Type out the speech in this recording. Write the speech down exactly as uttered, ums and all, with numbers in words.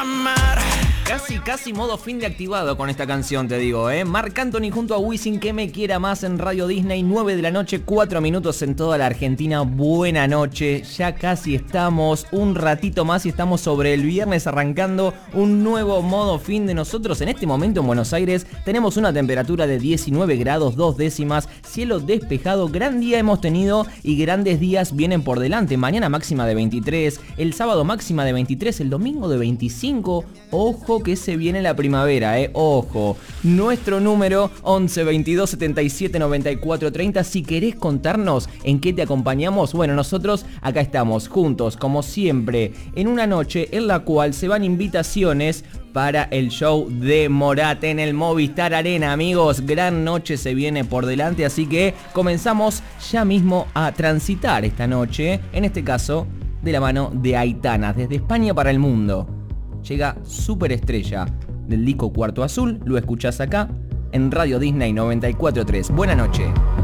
amar. Casi, casi modo fin de activado con esta canción, te digo, ¿eh? Marc Anthony junto a Wisin, que me quiera más en Radio Disney, nueve de la noche, cuatro minutos en toda la Argentina. Buena noche, ya casi estamos, un ratito más y estamos sobre el viernes arrancando un nuevo modo fin de nosotros. En este momento en Buenos Aires tenemos una temperatura de diecinueve grados, dos décimas, cielo despejado, gran día hemos tenido y grandes días vienen por delante. Mañana máxima de veintitrés, el sábado máxima de veintitrés, el domingo de veinticinco, ojo que se viene la primavera, eh, ojo. Nuestro número once veintidós setenta y siete noventa y cuatro treinta. Si querés contarnos en qué te acompañamos, bueno, nosotros acá estamos juntos, como siempre, en una noche en la cual se van invitaciones para el show de Morat en el Movistar Arena, amigos. Gran noche se viene por delante, así que comenzamos ya mismo a transitar esta noche, en este caso, de la mano de Aitana, desde España para el mundo. Llega Superestrella del disco Cuarto Azul, lo escuchás acá en Radio Disney noventa y cuatro punto tres. Buena noche.